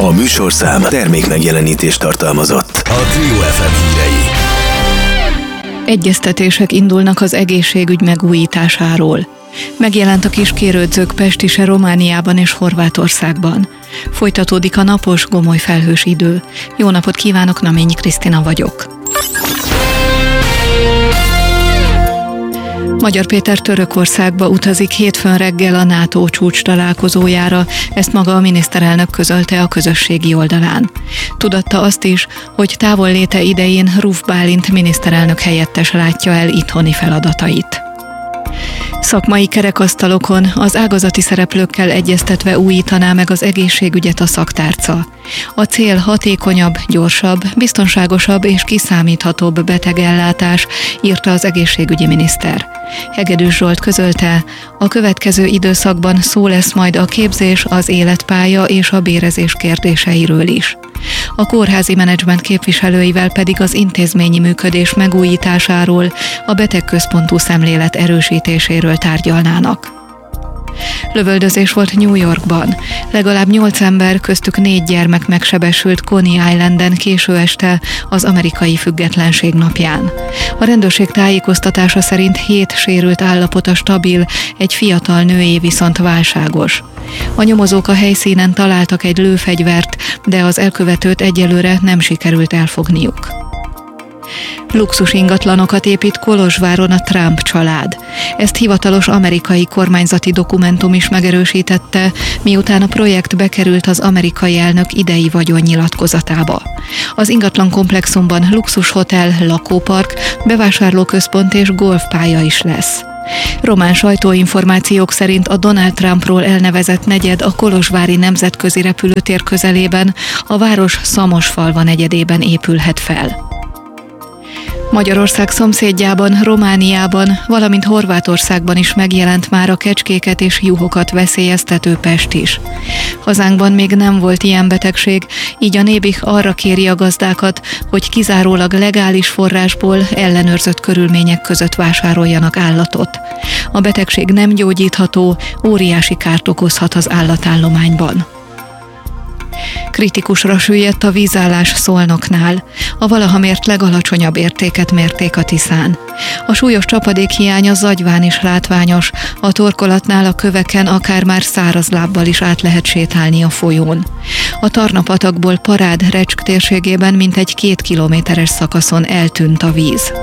A műsorszám termékmegjelenítést tartalmazott. A Trio FM hírei. Egyeztetések indulnak az egészségügy megújításáról. Megjelent a kiskérődzők pestise Romániában és Horvátországban. Folytatódik a napos, gomoly felhős idő. Jó napot kívánok, Naményi Krisztina vagyok. Magyar Péter Törökországba utazik hétfőn reggel a NATO csúcs találkozójára, ezt maga a miniszterelnök közölte a közösségi oldalán. Tudatta azt is, hogy távolléte idején Ruf Bálint miniszterelnök helyettes látja el itthoni feladatait. Szakmai kerekasztalokon az ágazati szereplőkkel egyeztetve újítaná meg az egészségügyet a szaktárca. A cél hatékonyabb, gyorsabb, biztonságosabb és kiszámíthatóbb betegellátás, írta az egészségügyi miniszter. Hegedűs Zsolt közölte, a következő időszakban szó lesz majd a képzés, az életpálya és a bérezés kérdéseiről is. A kórházi menedzsment képviselőivel pedig az intézményi működés megújításáról, a betegközpontú szemlélet erősítéséről tárgyalnának. Lövöldözés volt New Yorkban. Legalább 8 ember, köztük 4 gyermek megsebesült Coney Islanden késő este az amerikai függetlenség napján. A rendőrség tájékoztatása szerint 7 sérült állapota stabil, egy fiatal nőé viszont válságos. A nyomozók a helyszínen találtak egy lőfegyvert, de az elkövetőt egyelőre nem sikerült elfogniuk. Luxus ingatlanokat épít Kolozsváron a Trump család. Ezt hivatalos amerikai kormányzati dokumentum is megerősítette, miután a projekt bekerült az amerikai elnök idei vagyonnyilatkozatába. Az ingatlan komplexumban luxushotel, lakópark, bevásárlóközpont és golfpálya is lesz. Román sajtóinformációk szerint a Donald Trumpról elnevezett negyed a kolozsvári nemzetközi repülőtér közelében, a város Szamosfalva negyedében épülhet fel. Magyarország szomszédjában, Romániában, valamint Horvátországban is megjelent már a kecskéket és juhokat veszélyeztető pest is. Hazánkban még nem volt ilyen betegség, így a Nébih arra kéri a gazdákat, hogy kizárólag legális forrásból ellenőrzött körülmények között vásároljanak állatot. A betegség nem gyógyítható, óriási kárt okozhat az állatállományban. Kritikusra süllyedt a vízállás Szolnoknál. A valaha mért legalacsonyabb értéket mérték a Tiszán. A súlyos csapadékhiány a Zagyván is látványos, a torkolatnál a köveken akár már száraz lábbal is át lehet sétálni a folyón. A Tarna-patakból Parád-Recsk térségében mintegy 2 kilométeres szakaszon eltűnt a víz.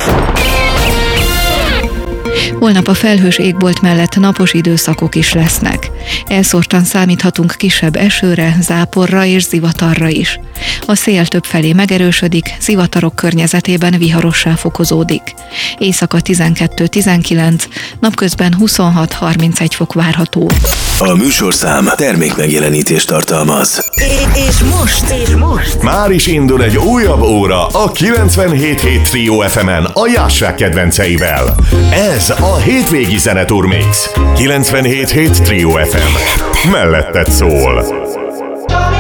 Holnap a felhős égbolt mellett napos időszakok is lesznek. Elszórtan számíthatunk kisebb esőre, záporra és zivatarra is. A szél többfelé megerősödik, zivatarok környezetében viharossá fokozódik. Éjszaka 12-19, napközben 26-31 fok várható. A műsorszám termékmegjelenítést tartalmaz. És most már is indul egy újabb óra a 97.7 Trio FM-en a Jássák kedvenceivel. Ez a hétvégi zeneturmix. 97.7 Trio FM. Melletted szól.